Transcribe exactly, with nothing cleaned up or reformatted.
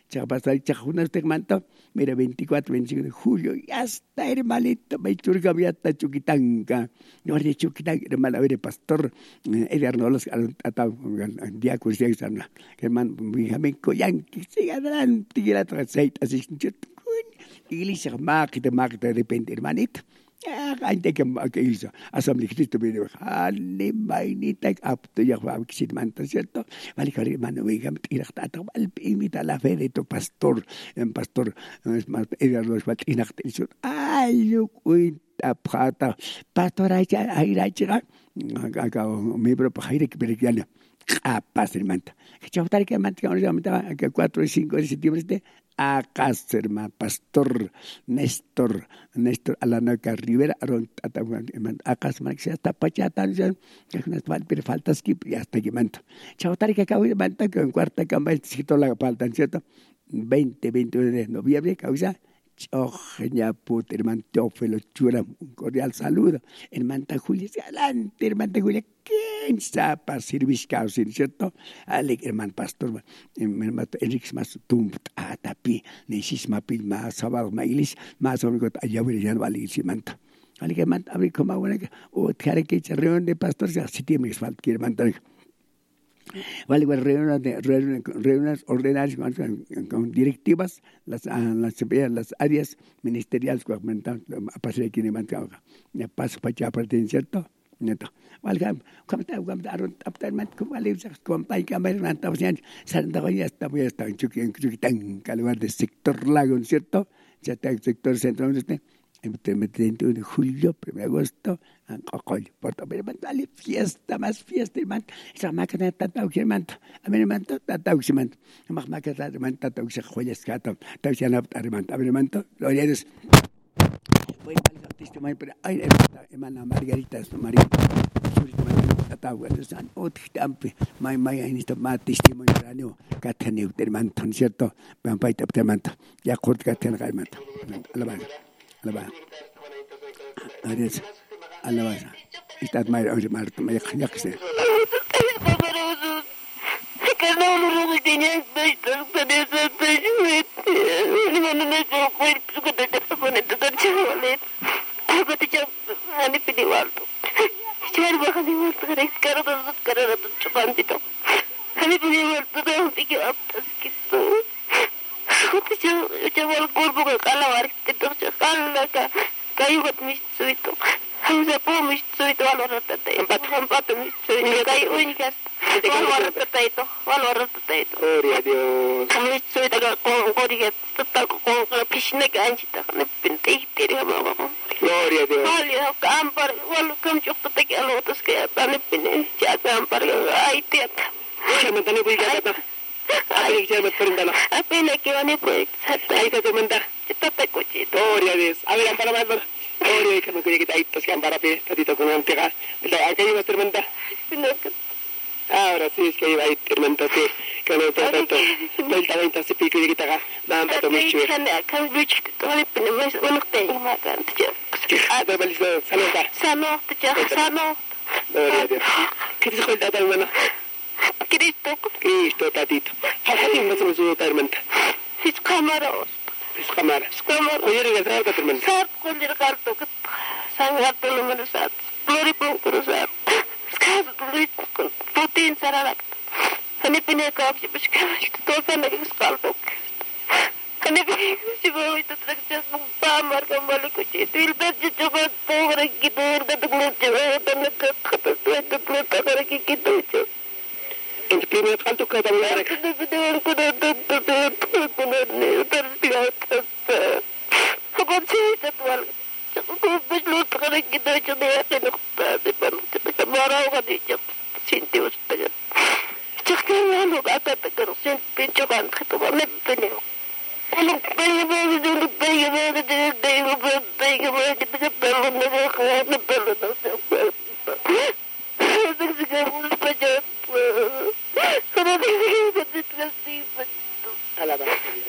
Chapasari chajunas te manto, mira veinticuatro, veinticinco de julio, ya está hermanito, me churga ya está chuquitanca. No de chuquitanca, hermano, a ver, pastor, el Arnolos, atado, diácono, hermano, mi amigo Yankee, sigue adelante, y la aceite, así, iglesia, máquina, máquina, de repente, hermanito. Ante que que hizo asamblea Cristo me dijo ale mainita apto ya va que se manta cierto vale que hermano venga ir hasta al imita la fe de tu pastor en pastor es más era los va in acción ay yo cuenta pata pastor ahí ahí ahí llega acá me pero para ir que pergiana ah pastor manta que chautar que manta que cuatro y cinco de septiembre acá hermano pastor Néstor Néstor Alanaca Rivera Aron acá se marca hasta pachatan ya unas pero faltas que ya está quemando chautar que acabo de manta que en cuarta campaña cito la faltan cierto veinte, veintiuno de noviembre causa Ojeña puta, hermano Teófilo Chura, un cordial saludo. Hermana Julia, adelante, hermana Julia, ¿quién sabe para servir causa, cierto? Ale, hermano pastor, hermano Enrique más tum, ah, tapi, nesis mapil más sábado, mailis, más sobre allá voy a valer si manta. Ale, que manta, abre como una que, o te haré que reunión de pastores, así tiene falta que hermano. Vale, pues reuniones, reuniones, reuniones ordinarias con, con directivas, las, las, las áreas ministeriales que aumentan, a pasar aquí en Manteca, ya paso para allá, ¿cierto? Neto. Vale, como está, como está, aptarmente, como vale, como para que me han estado haciendo, Santa ya está, ya está, en Chuquitán, en lugar de sector lago, ¿cierto? Ya está el sector centro, ¿no? treinta de julio, primero de agosto, en Cocoy, Puerto Bermán, dale fiesta, más fiesta, hermano. Esa máquina de tatau, hermano. A mi hermano, tatau, hermano. Más máquina de hermano, tatau, se joyas, gato, tatau, se han hermano. A mi hermano, lo eres. Voy a dar testimonio, pero, ay, hermana Margarita, María, tatau, san, otitampe, may, may, en esto, más testimonio, hermano, cataneo, hermano, ¿cierto? Van a ir, hermano, ya corta, cataneo, hermano. Alabado. Alaba, Ares, alaba, estás mal, oye, Marta, me deja ya que sé. Kayu kat misto itu, hamsa po misto itu walor tata itu, empat empat misto itu kayu ini kan, walor tata itu, walor tata itu. Oh dia dia. Misto itu agak kong kong dia tata kong kalau pisne kan cita kan penting tiri apa apa. Oh dia dia. Walau kampar, walau kamcuk tata kalau terus kayak tani pini, jaga kampar ay tiap. Siapa tani boleh kata? Apa yang siapa perintah? Apa yang kau ni boleh? Ay kata mentah. Kita tak kucing. Oh dia dia. Abi yang para mana? Oh dia kan mungkin kita itu sekarang para pe, tadi tu kau nanti kan. Bila apa yang masih mentah? Ahora sí es que iba a ir mentah sí. Kalau tu tu tu. Bila kita si piku kita kan, nampak tu mesti. Kan kan lucu tu ni pun masih unik tengok makan tu. Ada balik sana tak? Sana tu sana. Oh dia dia. Kita sekolah datang mana? Cristo. Cristo tatito. Hati masih masuk tu mentah. His kamera. His kamera. His kamera. Kau jadi kerja apa tu mentah? Saat kau jadi kartu ket, sangat dulu mana saat. Pelori pun kurus saat. Sekarang pelori protein sararak. Hani punya kau sih bersihkan itu tu kan lagi kartu. Hani punya sih bawa itu terus bumpa marga malu kucing. Itu ilmu juga tu orang kita orang tu keluar juga dan ket ket tu itu keluar tak orang kita tu. Untuk primer kantor kata mereka. Betul betul betul betul betul betul terus apa sih jadwal? Aku belum pernah kita jadi apa nak tahu kita marah kan dia cinta ustaz. Cakap lu kata tegur cinta coba kita boleh punya. Kalau pergi pergi dulu pergi pergi pergi pergi pergi pergi kita perlu nak nak perlu nak. Sekarang saja. Kalau dia betul betul Alaba.